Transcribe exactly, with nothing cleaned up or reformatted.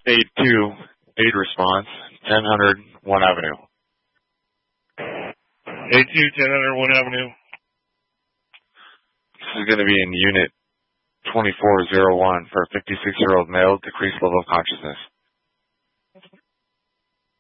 Aid two, aid response, ten hundred one Avenue. A two, ten hundred one Avenue. This is going to be in unit twenty-four oh one for a fifty-six-year-old male, decreased level of consciousness.